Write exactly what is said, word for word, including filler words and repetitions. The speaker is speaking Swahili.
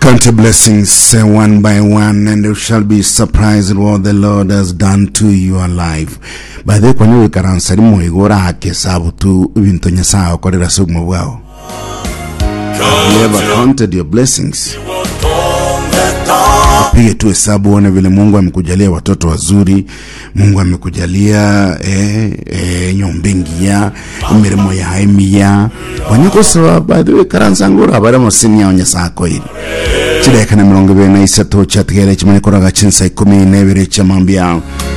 Count your blessings uh, one by one, and you shall be surprised at what the Lord has done to your life. By the way, when you can answer mo igora hake sabu tu ibintu nyasaye okorera sugmo bwao. Have you ever counted your blessings? Pige tu hesabu uone vile Mungu amekujalia watoto wazuri, Mungu amekujalia eh eh nyombingia, imirimo ya haimia. Wanyuko sawa by the way karanza ngora bara mosinya onyasako iri. Chide kana mirongo bene isatu chatgere chimene koraga chinsa ikumi nebere chamambia.